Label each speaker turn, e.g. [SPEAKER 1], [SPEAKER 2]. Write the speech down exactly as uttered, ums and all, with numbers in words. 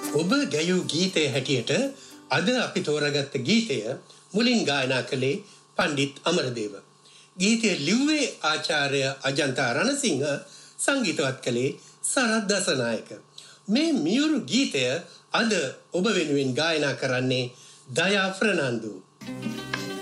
[SPEAKER 1] ඔබ ගැයූ ගීතය හැටියට අද අපි තෝරගත්ත ගීතය මුලින් ගායනා කළේ පණ්ඩිත් අමරදේව. ගීතය ලිව්වේ ආචාර්ය අජන්තා රණසිංහ, සංගීතවත් කළේ සරත් දසනායක. මේ මියුරු ගීතය අද ඔබ වෙනුවෙන් ගායනා කරන්නේ දයා ෆර්නන්දු.